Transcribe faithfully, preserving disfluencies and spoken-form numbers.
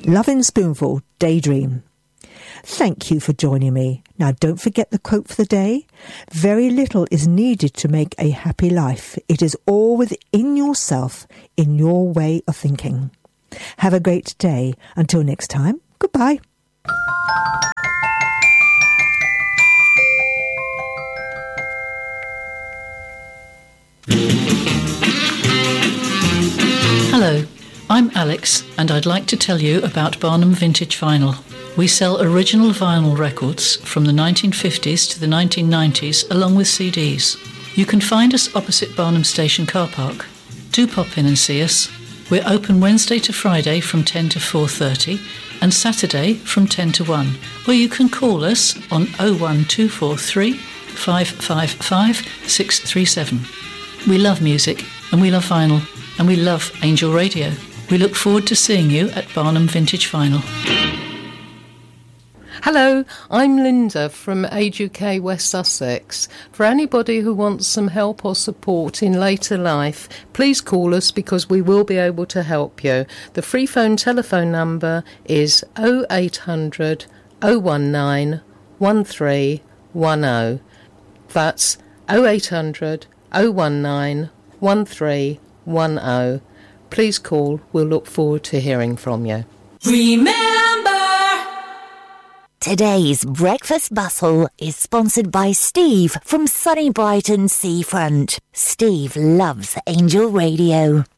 Loving Spoonful, Daydream. Thank you for joining me. Now don't forget the quote for the day. Very little is needed to make a happy life. It is all within yourself, in your way of thinking. Have a great day. Until next time, goodbye. Hello, I'm Alex, and I'd like to tell you about Barnum Vintage Vinyl. We sell original vinyl records from the nineteen fifties to the nineteen nineties, along with C Ds. You can find us opposite Barnum Station car park. Do pop in and see us. We're open Wednesday to Friday from ten to four thirty and Saturday from ten to one, or you can call us on oh one two four three, five five five, six three seven. We love music, and we love vinyl, and we love Angel Radio. We look forward to seeing you at Barnum Vintage Vinyl. Hello, I'm Linda from Age U K West Sussex. For anybody who wants some help or support in later life, please call us because we will be able to help you. The free phone telephone number is oh eight hundred, oh one nine, one three one oh. That's oh eight hundred, oh one nine, one three one oh. Please call. We'll look forward to hearing from you. Remember! Today's Breakfast Bustle is sponsored by Steve from sunny Brighton Seafront. Steve loves Angel Radio.